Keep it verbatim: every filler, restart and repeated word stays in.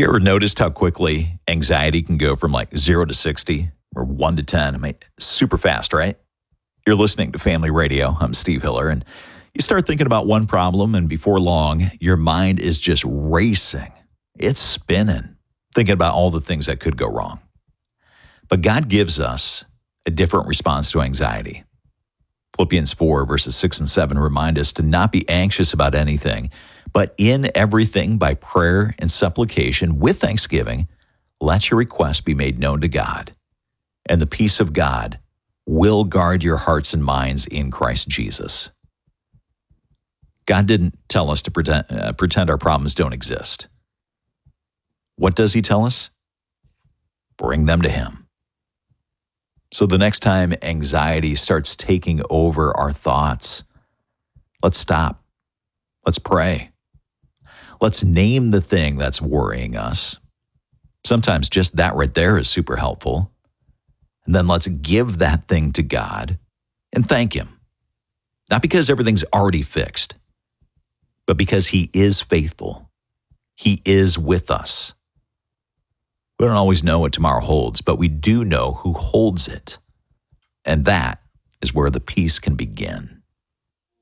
you ever noticed how quickly anxiety can go from like zero to sixty or one to ten? I mean, super fast, right? You're listening to Family Radio. I'm Steve Hiller, and you start thinking about one problem, and before long, your mind is just racing. It's spinning, thinking about all the things that could go wrong. But God gives us a different response to anxiety. Philippians four, verses six and seven remind us to not be anxious about anything, but in everything by prayer and supplication with thanksgiving, let your requests be made known to God. And the peace of God will guard your hearts and minds in Christ Jesus. God didn't tell us to pretend, uh, pretend our problems don't exist. What does he tell us? Bring them to him. So the next time anxiety starts taking over our thoughts, let's stop. Let's pray. Let's name the thing that's worrying us. Sometimes just that right there is super helpful. And then let's give that thing to God and thank him. Not because everything's already fixed, but because he is faithful. He is with us. We don't always know what tomorrow holds, but we do know who holds it. And that is where the peace can begin.